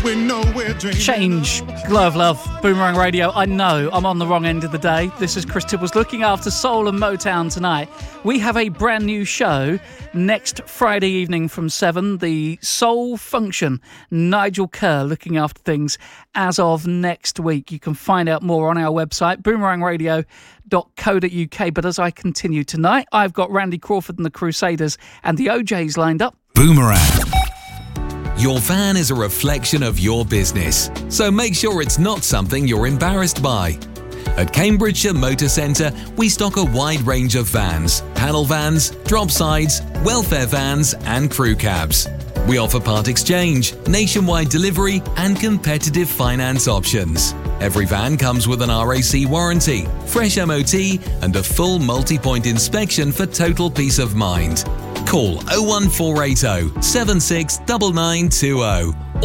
Change, Glove Love, Boomerang Radio. I know I'm on the wrong end of the day. This is Chris Tibbles looking after Soul and Motown tonight. We have a brand new show next Friday evening from 7, the Soul Function. Nigel Kerr looking after things as of next week. You can find out more on our website, boomerangradio.co.uk. But as I continue tonight, I've got Randy Crawford and the Crusaders and the OJs lined up. Boomerang. Your van is a reflection of your business, so make sure it's not something you're embarrassed by. At Cambridgeshire Motor Centre, we stock a wide range of vans, panel vans, drop sides, welfare vans and crew cabs. We offer part exchange, nationwide delivery and competitive finance options. Every van comes with an RAC warranty, fresh MOT and a full multi-point inspection for total peace of mind. Call 01480 769920